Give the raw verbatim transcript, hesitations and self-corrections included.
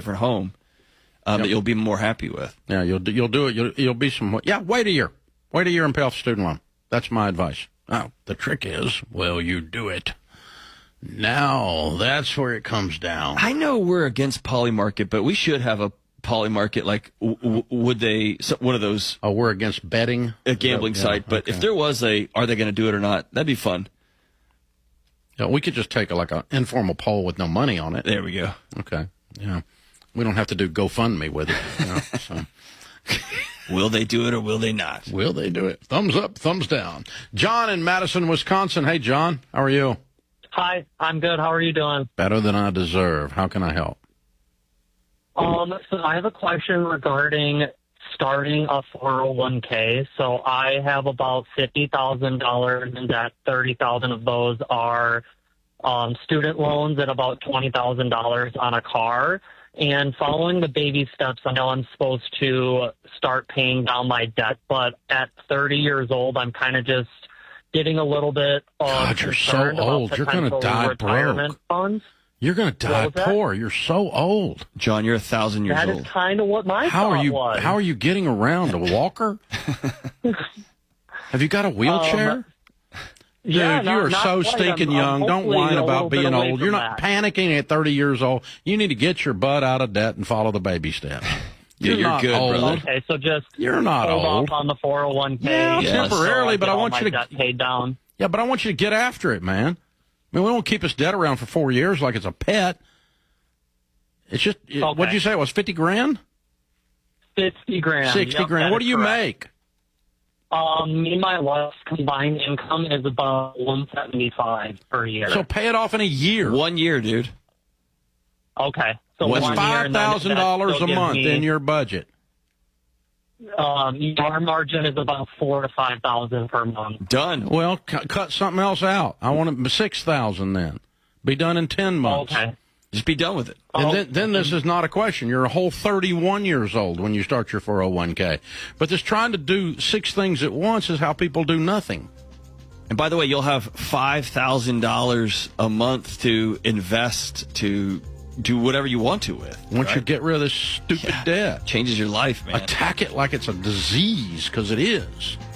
different home um, yep. that you'll be more happy with. Yeah, you'll do, you'll do it. You'll, you'll be some. Yeah, wait a year. Wait a year and pay off the student loan. That's my advice. Now, the trick is, will you do it? Now, that's where it comes down. I know we're against Polymarket, but we should have a Polymarket. Like, w- w- would they, so, one of those. Oh, we're against betting? A gambling yeah, site. But okay. if there was a, are they going to do it or not? That'd be fun. Yeah, we could just take a, like an informal poll with no money on it. There we go. Okay. Yeah. We don't have to do GoFundMe with it. You know, so. Will they do it or will they not? Will they do it? Thumbs up, thumbs down. John in Madison, Wisconsin. Hey, John, how are you? Hi, I'm good. How are you doing? Better than I deserve. How can I help? Um, so I have a question regarding starting a four oh one k. So I have about fifty thousand dollars in debt. thirty thousand dollars of those are um, student loans and about twenty thousand dollars on a car. And following the baby steps, I know I'm supposed to start paying down my debt, but at thirty years old, I'm kind of just getting a little bit of God, you're so concerned about old. You're going to potential die retirement broke. funds. You're going to die What was that? poor. You're so old. John, you're a thousand years That old. is kind of what my How thought are you? was. How are you getting around? A walker? Have you got a wheelchair? Um, Yeah, Dude, not- you are not so quite. stinking I'm- I'm young. Don't hopefully whine a about little bit being away old. from You're not that. panicking at thirty years old. You need to get your butt out of debt and follow the baby steps. Yeah, you're not good, old. brother. Okay, so just You're not hold old. off on the four oh one k. Yeah, Yes. temporarily, so but I get want all you my to debt paid down. Yeah, but I want you to get after it, man. I mean, we don't keep this debt around for four years like it's a pet. It's just, it, Okay. what'd you say? It was fifty grand? Fifty grand. Sixty Yep, grand. that What is do you correct. make? Um, me and my wife's combined income is about one seventy five per year. So pay it off in a year. One year, dude. okay, so That's one year, five and then thousand that dollars still a gives month me, in your budget. Um, our margin is about four to five thousand per month. Done. Well, cu- cut something else out. I want it six thousand then. Be done in ten months. Okay. Just be done with it. And Oh, then, then this is not a question. You're a whole thirty-one years old when you start your four oh one k. But this trying to do six things at once is how people do nothing. And by the way, you'll have five thousand dollars a month to invest to do whatever you want to with. Once right? you get rid of this stupid Yeah. debt, Changes your life, man. attack it like it's a disease, because it is.